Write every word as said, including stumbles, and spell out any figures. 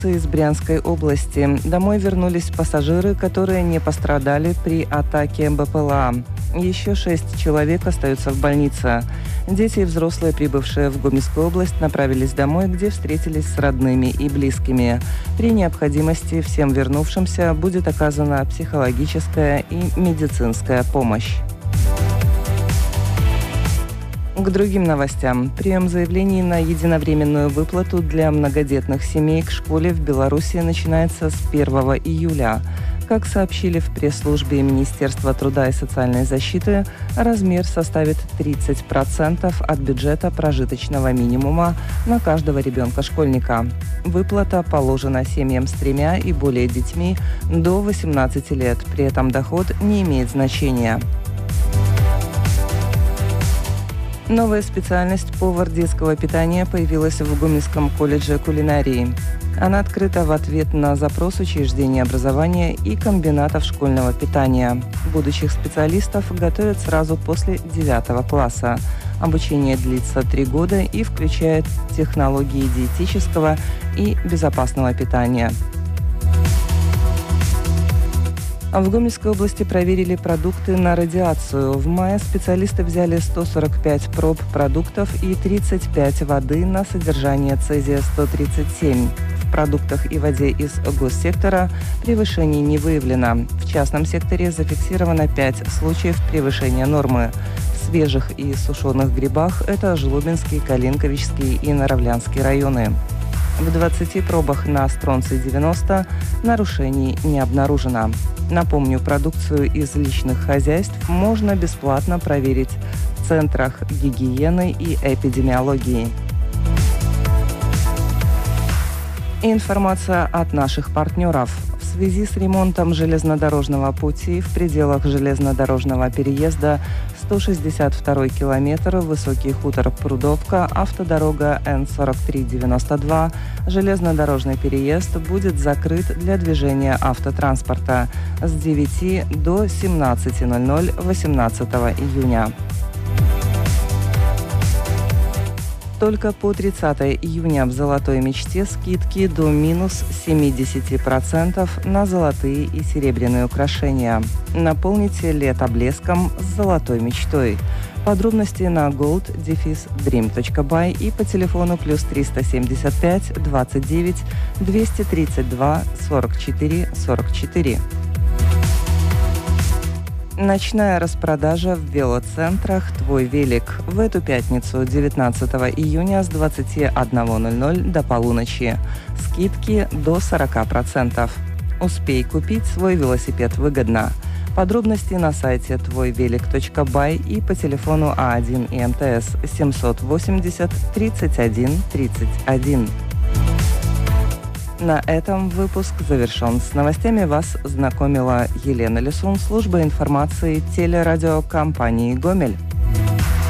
Из Брянской области. Домой вернулись пассажиры, которые не пострадали при атаке БПЛА. Еще шесть человек остаются в больнице. Дети и взрослые, прибывшие в Гомельскую область, направились домой, где встретились с родными и близкими. При необходимости всем вернувшимся будет оказана психологическая и медицинская помощь. К другим новостям. Прием заявлений на единовременную выплату для многодетных семей к школе в Беларуси начинается с первого июля. Как сообщили в пресс-службе Министерства труда и социальной защиты, размер составит тридцать процентов от бюджета прожиточного минимума на каждого ребенка-школьника. Выплата положена семьям с тремя и более детьми до восемнадцати лет. При этом доход не имеет значения. Новая специальность «Повар детского питания» появилась в Гомельском колледже кулинарии. Она открыта в ответ на запрос учреждений образования и комбинатов школьного питания. Будущих специалистов готовят сразу после девятого класса. Обучение длится три года и включает технологии диетического и безопасного питания. В Гомельской области проверили продукты на радиацию. В мае специалисты взяли сто сорок пять проб продуктов и тридцать пять воды на содержание цезия сто тридцать семь. В продуктах и воде из госсектора превышений не выявлено. В частном секторе зафиксировано пять случаев превышения нормы. В свежих и сушеных грибах это Жлобинский, Калинковичский и Наравлянский районы. В двадцати пробах на стронций девяносто нарушений не обнаружено. Напомню, продукцию из личных хозяйств можно бесплатно проверить в центрах гигиены и эпидемиологии. Информация от наших партнеров. В связи с ремонтом железнодорожного пути в пределах железнодорожного переезда сто шестьдесят второй километр Высокий хутор Прудовка, автодорога Н сорок три девяносто два, железнодорожный переезд будет закрыт для движения автотранспорта с девяти до семнадцати ноль-ноль восемнадцатого июня. Только по тридцатого июня в «Золотой мечте» скидки до минус семьдесят процентов на золотые и серебряные украшения. Наполните лето блеском с «Золотой мечтой». Подробности на gold dash dream точка by и по телефону плюс триста семьдесят пять двадцать девять двести тридцать два сорок четыре сорок четыре. Ночная распродажа в велоцентрах «Твой велик». В эту пятницу, девятнадцатого июня, с двадцати одного ноль-ноль до полуночи. Скидки до сорока процентов. Успей купить свой велосипед выгодно. Подробности на сайте твой велик точка бай и по телефону А один и Эм Тэ Эс семьсот восемьдесят тридцать один тридцать один. На этом выпуск завершен. С новостями вас знакомила Елена Лисун, служба информации телерадиокомпании «Гомель».